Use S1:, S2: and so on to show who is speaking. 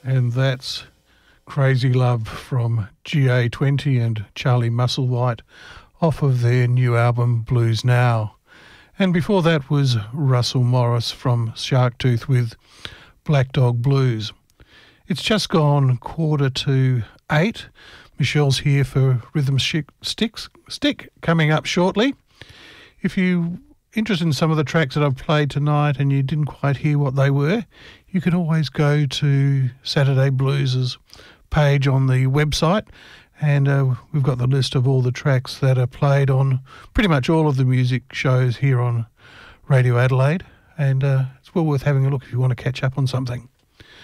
S1: And that's Crazy Love from GA20 and Charlie Musselwhite off of their new album Blues Now. And before that was Russell Morris from Sharktooth with Black Dog Blues. It's just gone 7:45. Michelle's here for Rhythm Stick coming up shortly. If you're interested in some of the tracks that I've played tonight and you didn't quite hear what they were, you can always go to Saturday Blues' page on the website, and we've got the list of all the tracks that are played on pretty much all of the music shows here on Radio Adelaide, and it's well worth having a look if you want to catch up on something.